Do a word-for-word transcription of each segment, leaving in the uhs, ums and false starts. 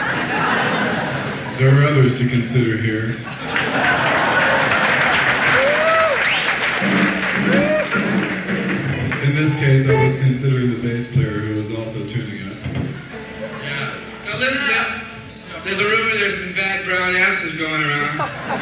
There are others to consider here. In this case, I was considering the bass player who was also tuning up. Yeah. Now listen, now, there's a rumor there's some bad brown asses going around.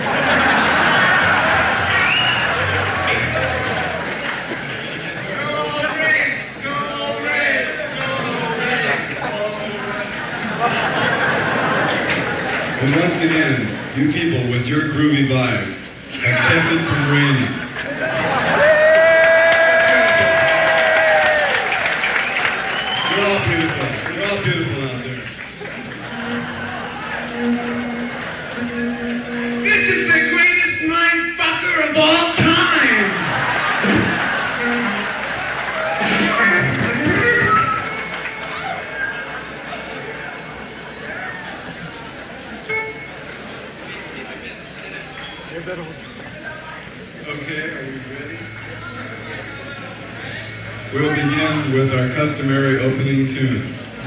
And once again, you people with your groovy vibe have kept it from raining. You're all beautiful. You're all beautiful out there. This is the greatest mindfucker of all time! Okay, are you ready? We'll begin with our customary opening tune.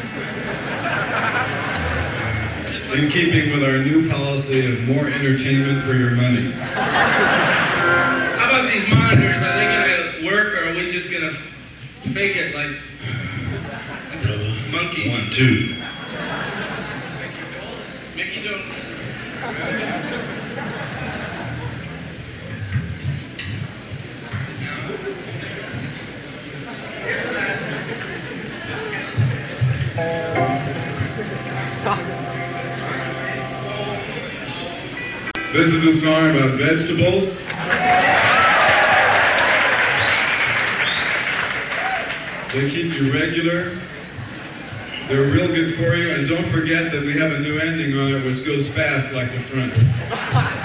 In keeping with our new policy of more entertainment for your money. How about these monitors? Are they gonna work, or are we just gonna fake it like Brother. monkey? One, two. Mickey Dolan. This is a song about vegetables. They keep you regular. They're real good for you, and don't forget that we have a new ending on it which goes fast like the front.